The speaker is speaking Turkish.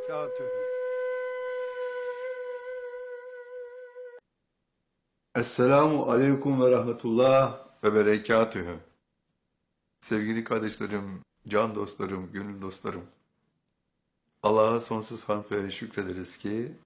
berekatühü. Esselamu aleyküm ve rahmetullah ve berekatühü. Sevgili kardeşlerim, can dostlarım, gönül dostlarım. Allah'a sonsuz hamd ve şükrederiz ki